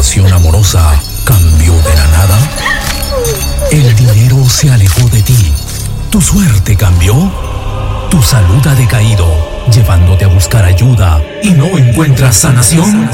relación amorosa cambió de la nada? ¿El dinero se alejó de ti? ¿Tu suerte cambió? ¿Tu salud ha decaído, llevándote a buscar ayuda y no encuentras sanación?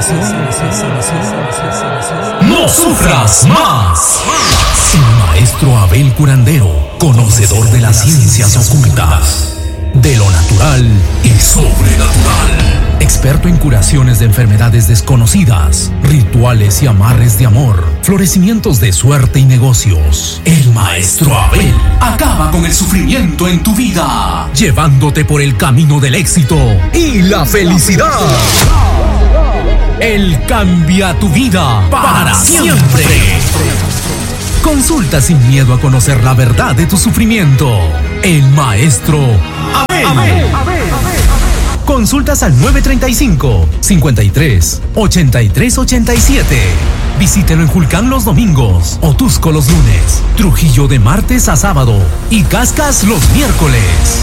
¡No sufras más! El maestro Abel Curandero, conocedor de las ciencias ocultas, de lo natural y sobrenatural. Experto en curaciones de enfermedades desconocidas, rituales y amarres de amor, florecimientos de suerte y negocios. El maestro Abel acaba con el sufrimiento en tu vida, llevándote por el camino del éxito y la felicidad. Él cambia tu vida para siempre. Consulta sin miedo a conocer la verdad de tu sufrimiento. El maestro Abel. Consultas al 935-53-83-87. Visítelo en Julcán los domingos, Otusco los lunes, Trujillo de martes a sábado y Cascas los miércoles.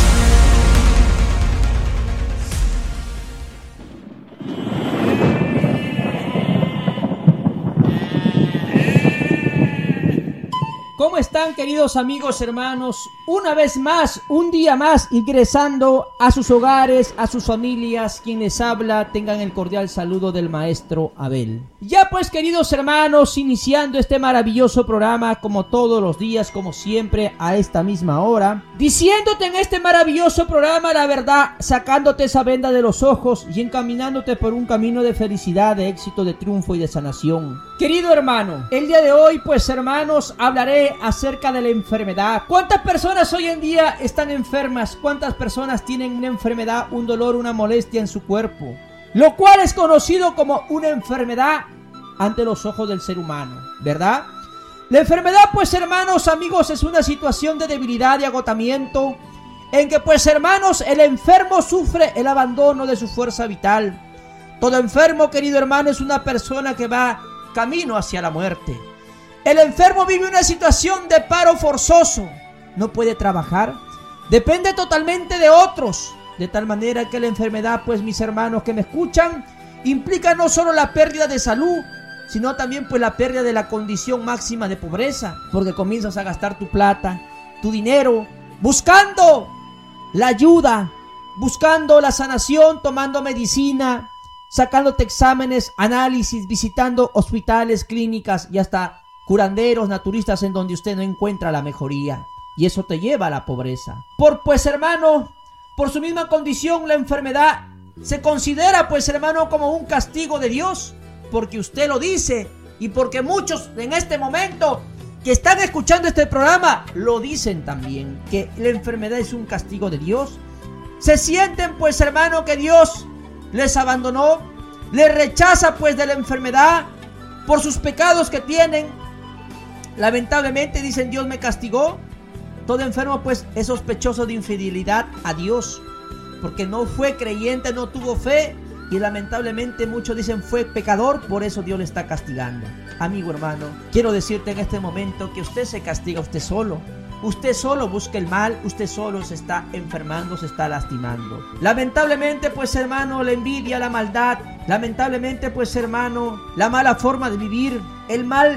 ¿Cómo están, queridos amigos, hermanos? Una vez más, un día más, ingresando a sus hogares, a sus familias. Quien les habla, tengan el cordial saludo del maestro Abel. Ya pues, queridos hermanos, iniciando este maravilloso programa, como todos los días, como siempre, a esta misma hora, diciéndote en este maravilloso programa la verdad, sacándote esa venda de los ojos y encaminándote por un camino de felicidad, de éxito, de triunfo y de sanación. Querido hermano, el día de hoy, pues hermanos, hablaré acerca de la enfermedad. ¿Cuántas personas hoy en día están enfermas? ¿Cuántas personas tienen una enfermedad, un dolor, una molestia en su cuerpo? Lo cual es conocido como una enfermedad ante los ojos del ser humano, ¿verdad? La enfermedad, pues hermanos, amigos, es una situación de debilidad y agotamiento en que, pues hermanos, el enfermo sufre el abandono de su fuerza vital. Todo enfermo, querido hermano, es una persona que va camino hacia la muerte. El enfermo vive una situación de paro forzoso, no puede trabajar, depende totalmente de otros, de tal manera que la enfermedad, pues mis hermanos que me escuchan, implica no solo la pérdida de salud, sino también pues la pérdida de la condición máxima de pobreza, porque comienzas a gastar tu plata, tu dinero, buscando la ayuda, buscando la sanación, tomando medicina, sacándote exámenes, análisis, visitando hospitales, clínicas y hasta curanderos, naturistas en donde usted no encuentra la mejoría. Y eso te lleva a la pobreza. Pues hermano, por su misma condición, la enfermedad se considera pues hermano como un castigo de Dios, porque usted lo dice y porque muchos en este momento que están escuchando este programa lo dicen también, que la enfermedad es un castigo de Dios. Se sienten pues hermano que Dios les abandonó, les rechaza pues de la enfermedad por sus pecados que tienen. Lamentablemente dicen: Dios me castigó. Todo enfermo pues es sospechoso de infidelidad a Dios, porque no fue creyente, no tuvo fe, y lamentablemente muchos dicen fue pecador, por eso Dios le está castigando. Amigo hermano, quiero decirte en este momento que usted se castiga usted solo. Usted solo busca el mal, usted solo se está enfermando, se está lastimando. Lamentablemente pues hermano, la envidia, la maldad, lamentablemente pues hermano, la mala forma de vivir, el mal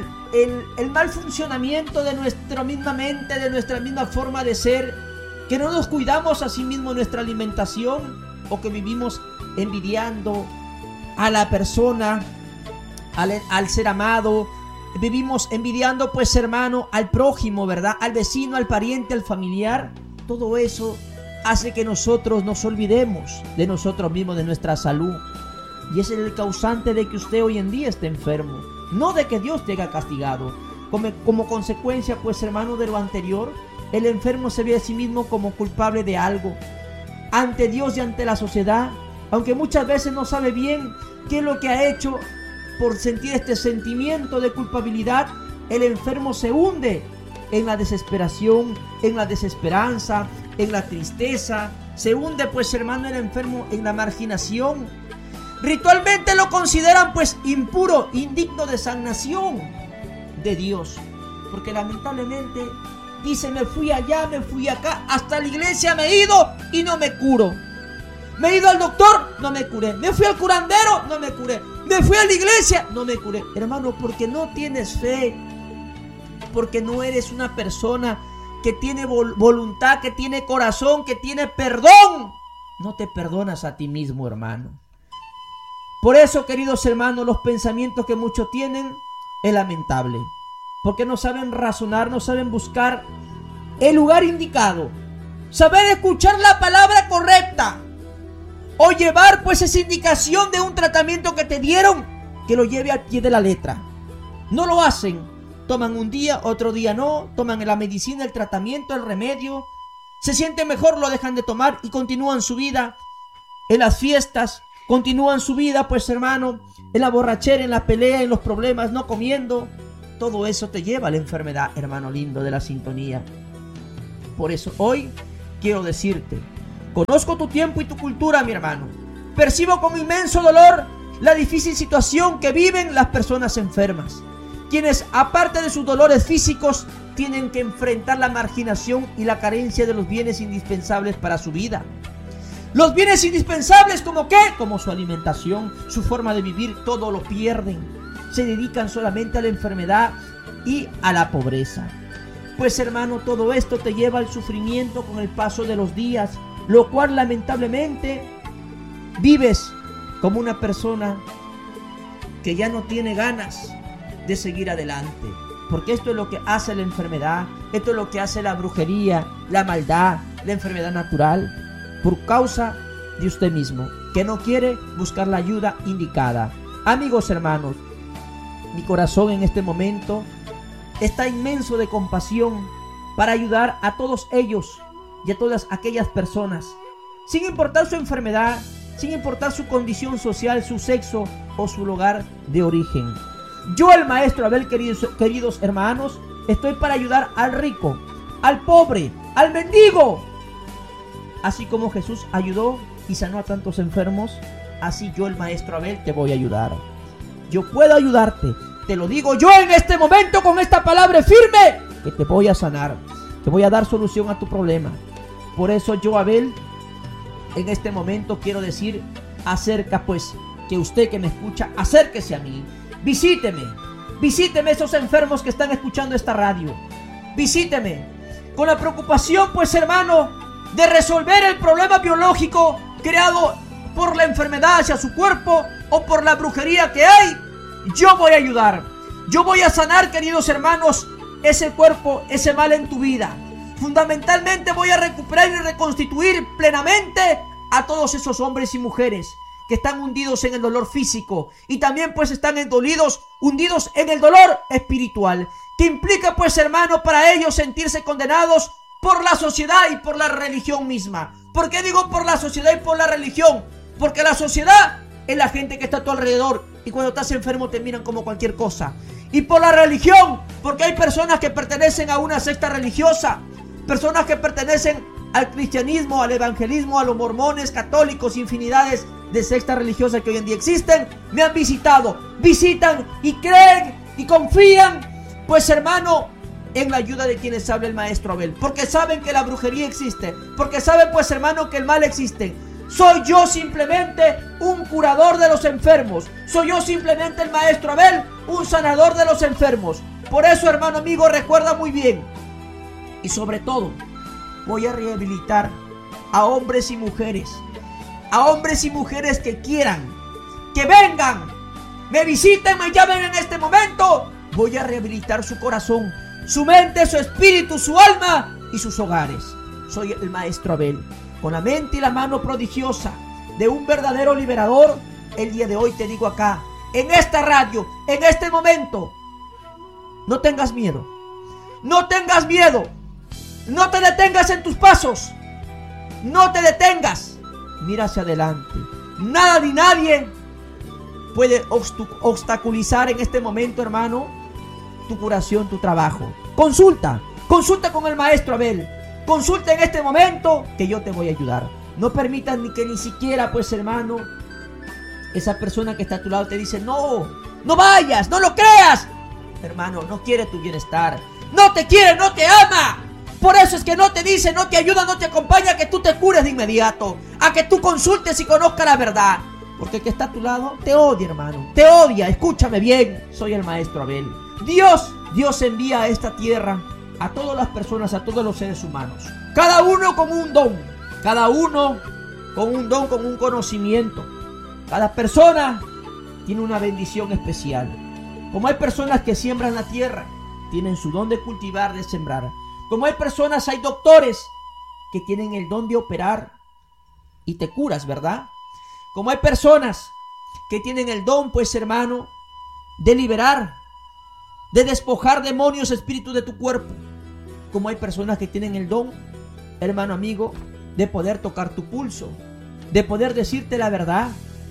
funcionamiento de nuestra misma mente, de nuestra misma forma de ser, que no nos cuidamos a sí mismos nuestra alimentación, o que vivimos envidiando a la persona, al ser amado. Vivimos envidiando pues hermano al prójimo, ¿verdad? Al vecino, al pariente, al familiar. Todo eso hace que nosotros nos olvidemos de nosotros mismos, de nuestra salud. Y ese es el causante de que usted hoy en día esté enfermo, no de que Dios te haya castigado. Como consecuencia pues hermano de lo anterior, el enfermo se ve a sí mismo como culpable de algo ante Dios y ante la sociedad, aunque muchas veces no sabe bien qué es lo que ha hecho. Por sentir este sentimiento de culpabilidad, el enfermo se hunde en la desesperación, en la desesperanza, en la tristeza. Se hunde pues hermano el enfermo en la marginación. Ritualmente lo consideran pues impuro, indigno de sanación de Dios, porque lamentablemente dice: me fui allá, me fui acá, hasta la iglesia me he ido y no me curo. Me he ido al doctor, no me curé. Me fui al curandero, no me curé. Me fui a la iglesia, no me curé. Hermano, porque no tienes fe, porque no eres una persona que tiene voluntad, que tiene corazón, que tiene perdón. No te perdonas a ti mismo, hermano. Por eso, queridos hermanos, los pensamientos que muchos tienen es lamentable, porque no saben razonar, no saben buscar el lugar indicado, saber escuchar la palabra correcta, o llevar pues esa indicación de un tratamiento que te dieron, que lo lleve al pie de la letra. No lo hacen. Toman un día, otro día no. Toman la medicina, el tratamiento, el remedio. Se sienten mejor, lo dejan de tomar y continúan su vida en las fiestas. Continúan su vida, pues hermano, en la borrachera, en la pelea, en los problemas, no comiendo. Todo eso te lleva a la enfermedad, hermano lindo de la sintonía. Por eso hoy quiero decirte: conozco tu tiempo y tu cultura, mi hermano. Percibo con inmenso dolor la difícil situación que viven las personas enfermas, quienes, aparte de sus dolores físicos, tienen que enfrentar la marginación y la carencia de los bienes indispensables para su vida. Los bienes indispensables, ¿como qué? Como su alimentación, su forma de vivir, todo lo pierden. Se dedican solamente a la enfermedad y a la pobreza. Pues hermano, todo esto te lleva al sufrimiento con el paso de los días, lo cual lamentablemente vives como una persona que ya no tiene ganas de seguir adelante. Porque esto es lo que hace la enfermedad, esto es lo que hace la brujería, la maldad, la enfermedad natural, por causa de usted mismo, que no quiere buscar la ayuda indicada. Amigos hermanos, mi corazón en este momento está inmenso de compasión para ayudar a todos ellos y a todas aquellas personas, sin importar su enfermedad, sin importar su condición social, su sexo o su lugar de origen. Yo, el maestro Abel, queridos hermanos, estoy para ayudar al rico, al pobre, al mendigo. Así como Jesús ayudó y sanó a tantos enfermos, así yo, el maestro Abel, te voy a ayudar. Yo puedo ayudarte. Te lo digo yo en este momento con esta palabra firme, que te voy a sanar, te voy a dar solución a tu problema. Por eso yo, Abel, en este momento quiero decir, acerca pues, que usted que me escucha, acérquese a mí. Visíteme esos enfermos que están escuchando esta radio. Visíteme con la preocupación, pues hermano, de resolver el problema biológico creado por la enfermedad hacia su cuerpo o por la brujería que hay. Yo voy a ayudar. Yo voy a sanar, queridos hermanos, ese cuerpo, ese mal en tu vida. Fundamentalmente voy a recuperar y reconstituir plenamente a todos esos hombres y mujeres que están hundidos en el dolor físico y también pues están hundidos en el dolor espiritual, que implica pues hermano para ellos sentirse condenados por la sociedad y por la religión misma. ¿Por qué digo por la sociedad y por la religión? Porque la sociedad es la gente que está a tu alrededor y cuando estás enfermo te miran como cualquier cosa. Y por la religión, porque hay personas que pertenecen a una secta religiosa, personas que pertenecen al cristianismo, al evangelismo, a los mormones, católicos, infinidades de sectas religiosas que hoy en día existen, me han visitado, visitan y creen y confían, pues hermano, en la ayuda de quienes habla el maestro Abel, porque saben que la brujería existe, porque saben pues hermano que el mal existe. Soy yo simplemente un curador de los enfermos, soy yo simplemente el maestro Abel, un sanador de los enfermos. Por eso, hermano amigo, recuerda muy bien, y sobre todo voy a rehabilitar a hombres y mujeres que quieran, que vengan, me visiten, me llamen en este momento. Voy a rehabilitar su corazón, su mente, su espíritu, su alma y sus hogares. Soy el maestro Abel, con la mente y la mano prodigiosa de un verdadero liberador. El día de hoy te digo acá, en esta radio, en este momento, no tengas miedo, no tengas miedo, no te detengas en tus pasos, no te detengas. Mira hacia adelante. Nada ni nadie puede obstaculizar en este momento, hermano, tu curación, tu trabajo. Consulta con el maestro Abel. Consulta en este momento que yo te voy a ayudar. No permitas ni que ni siquiera, pues hermano, esa persona que está a tu lado te dice, no vayas, no lo creas. Hermano, no quiere tu bienestar, no te quiere, no te ama. Por eso es que no te dice, no te ayuda, no te acompaña a que tú te cures de inmediato, a que tú consultes y conozcas la verdad. Porque el que está a tu lado te odia, hermano, te odia. Escúchame bien, soy el maestro Abel. Dios envía a esta tierra a todas las personas, a todos los seres humanos, cada uno con un don, cada uno con un don, con un conocimiento. Cada persona tiene una bendición especial. Como hay personas que siembran la tierra, tienen su don de cultivar, de sembrar. Como hay personas, hay doctores que tienen el don de operar y te curas, ¿verdad? Como hay personas que tienen el don, pues hermano, de liberar, de despojar demonios, espíritus de tu cuerpo. Como hay personas que tienen el don, hermano amigo, de poder tocar tu pulso, de poder decirte la verdad.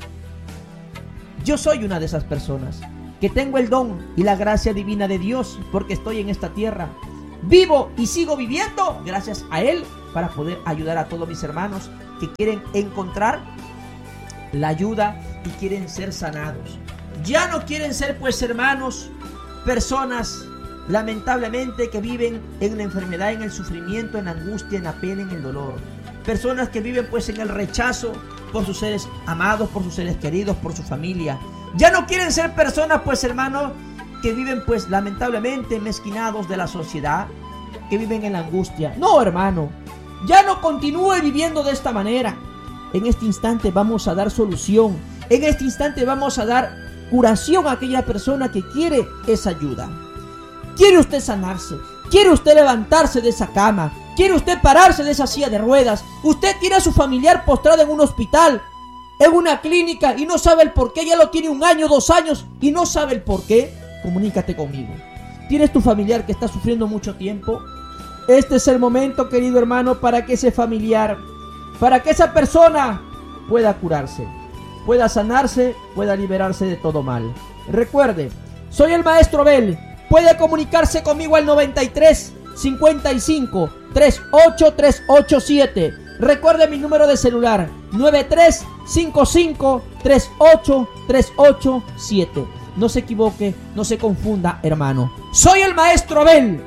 Yo soy una de esas personas que tengo el don y la gracia divina de Dios, porque estoy en esta tierra, vivo y sigo viviendo gracias a Él, para poder ayudar a todos mis hermanos que quieren encontrar la ayuda y quieren ser sanados. Ya no quieren ser, pues hermanos, personas lamentablemente que viven en la enfermedad, en el sufrimiento, en la angustia, en la pena, en el dolor. Personas que viven pues en el rechazo por sus seres amados, por sus seres queridos, por su familia. Ya no quieren ser personas, pues hermanos, que viven pues lamentablemente mezquinados de la sociedad, que viven en la angustia. No, hermano, ya no continúe viviendo de esta manera. En este instante vamos a dar solución. En este instante vamos a dar curación a aquella persona que quiere esa ayuda. ¿Quiere usted sanarse? ¿Quiere usted levantarse de esa cama? ¿Quiere usted pararse de esa silla de ruedas? Usted tiene a su familiar postrado en un hospital, en una clínica, y no sabe el por qué. Ya lo tiene 1 año, 2 años y no sabe el por qué. Comunícate conmigo. ¿Tienes tu familiar que está sufriendo mucho tiempo? Este es el momento, querido hermano, para que ese familiar, para que esa persona pueda curarse, pueda sanarse, pueda liberarse de todo mal. Recuerde, soy el maestro Abel. Puede comunicarse conmigo al 93 55 38 387. Recuerde mi número de celular: 93 55 38 387. No se equivoque, no se confunda, hermano. Soy el maestro Abel.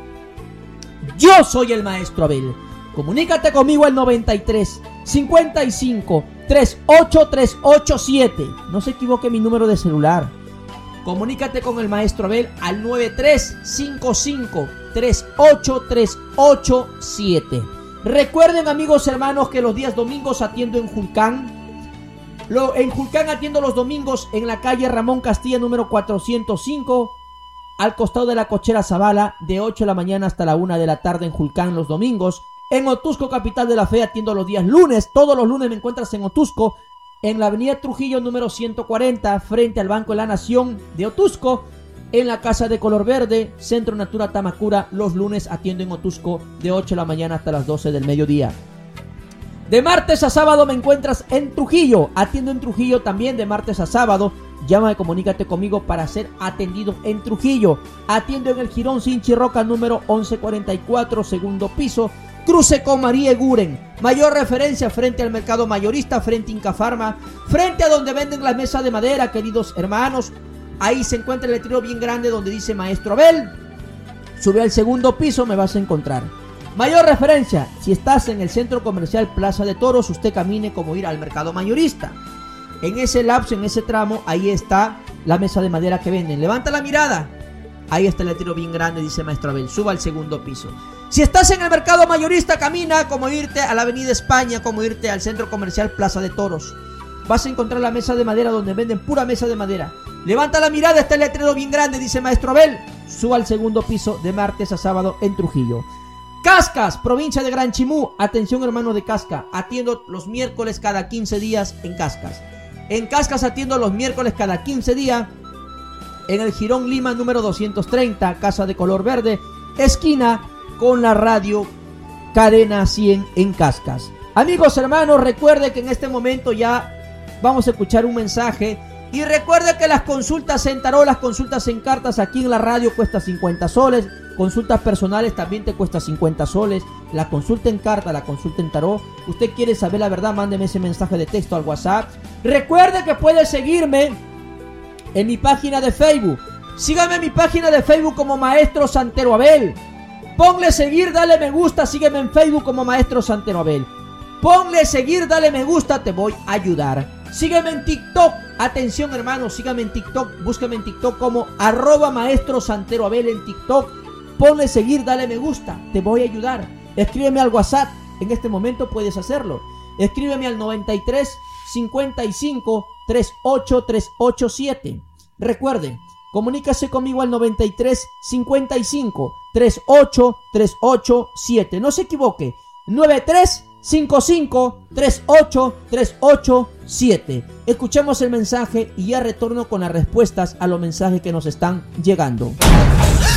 Yo soy el maestro Abel. Comunícate conmigo al 93 55 38 387. No se equivoque mi número de celular. Comunícate con el maestro Abel al 93 55 38 387. Recuerden, amigos hermanos, que los días domingos atiendo en Julcán. En Julcán atiendo los domingos en la calle Ramón Castilla número 405, al costado de la cochera Zavala, de 8 de la mañana hasta la 1 de la tarde en Julcán los domingos. En Otusco, capital de la fe, atiendo los días lunes. Todos los lunes me encuentras en Otusco, en la avenida Trujillo número 140, frente al Banco de la Nación de Otusco, en la Casa de Color Verde, Centro Natura Tamacura. Los lunes atiendo en Otusco de 8 de la mañana hasta las 12 del mediodía. De martes a sábado me encuentras en Trujillo. Atiendo en Trujillo también de martes a sábado. Llámame, comunícate conmigo para ser atendido en Trujillo. Atiendo en el Jirón Sinchi Roca número 1144, segundo piso, cruce con María Eguren. Mayor referencia frente al mercado mayorista, frente a Incafarma, frente a donde venden las mesas de madera, queridos hermanos. Ahí se encuentra el letrero bien grande donde dice Maestro Abel. Sube al segundo piso, me vas a encontrar. Mayor referencia, si estás en el centro comercial Plaza de Toros, usted camine como ir al mercado mayorista. En ese lapso, en ese tramo, ahí está la mesa de madera que venden. Levanta la mirada. Ahí está el letrero bien grande, dice Maestro Abel. Suba al segundo piso. Si estás en el mercado mayorista, camina como irte a la avenida España, como irte al centro comercial Plaza de Toros. Vas a encontrar la mesa de madera donde venden pura mesa de madera. Levanta la mirada, está el letrero bien grande, dice Maestro Abel. Suba al segundo piso de martes a sábado en Trujillo. Cascas, provincia de Gran Chimú. Atención, hermano de Casca. Atiendo los miércoles cada 15 días en Cascas. En Cascas atiendo los miércoles cada 15 días. En el Jirón Lima número 230, Casa de Color Verde, esquina con la radio Cadena 100 en Cascas. Amigos hermanos, recuerde que en este momento ya vamos a escuchar un mensaje. Y recuerde que las consultas en tarot, las consultas en cartas aquí en la radio cuesta 50 soles. Consultas personales también te cuesta 50 soles. La consulta en carta, la consulta en tarot. Usted quiere saber la verdad, mándeme ese mensaje de texto al WhatsApp. Recuerde que puede seguirme en mi página de Facebook. Sígame en mi página de Facebook como Maestro Santero Abel. Ponle seguir, dale me gusta, sígueme en Facebook como Maestro Santero Abel. Ponle seguir, dale me gusta, te voy a ayudar. Sígueme en TikTok. Atención, hermanos, sígueme en TikTok. Búscame en TikTok como @Maestro Santero Abel en TikTok. Ponle seguir, dale me gusta, te voy a ayudar. Escríbeme al WhatsApp. En este momento puedes hacerlo. Escríbeme al 93 55 38 387. Recuerden, comunícase conmigo al 93 55 38 387. No se equivoque. 93 55 38 387. Escuchemos el mensaje y ya retorno con las respuestas a los mensajes que nos están llegando.